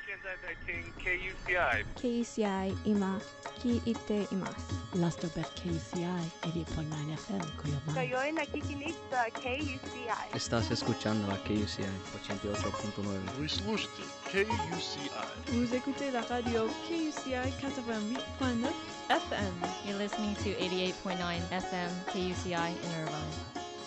現在在听 KUCI。 KUCI 今聞いています。 Las Dobet KUCI 88.9 FM Coyamán. Ngayon nakikinig sa KUCI. Estás escuchando la KUCI 88.9. Вы слушаете KUCI. Vous écoutez la radio KUCI 88.9 FM. You're listening to 88.9 FM KUCI in Irvine.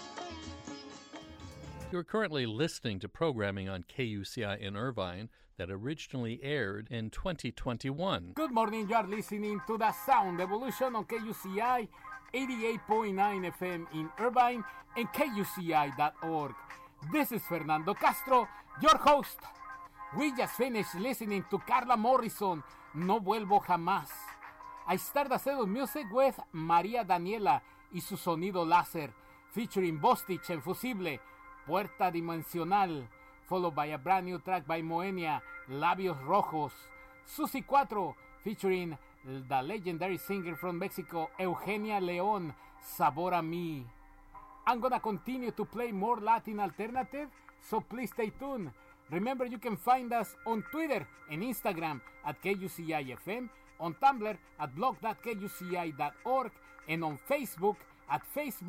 You're currently listening to programming on KUCI in Irvine that originally aired in 2021. Good morning, you are listening to the Sound Evolution on KUCI 88.9 FM in Irvine and KUCI.org. This is Fernando Castro, your host. We just finished listening to Carla Morrison, No Vuelvo Jamás. I started Seduce Music with María Daniela y su sonido láser, featuring Bostich and Fusible, Puerta Dimensional, followed by a brand new track by Moenia, Labios Rojos. Susi 4, featuring the legendary singer from Mexico, Eugenia León, Sabor a Mí. I'm gonna continue to play more Latin alternative, so please stay tuned. Remember, you can find us on Twitter and Instagram at KUCI-FM, on Tumblr at blog.kuci.org, and on Facebook at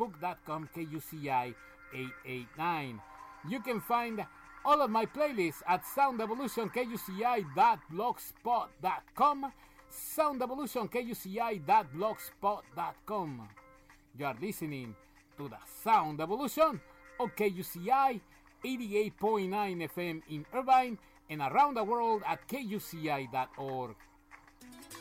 facebook.com/KUCI889. You can find all of my playlists at soundevolutionkuci.blogspot.com, soundevolutionkuci.blogspot.com. You are listening to the Sound Evolution on KUCI 88.9 FM in Irvine and around the world at KUCI.org.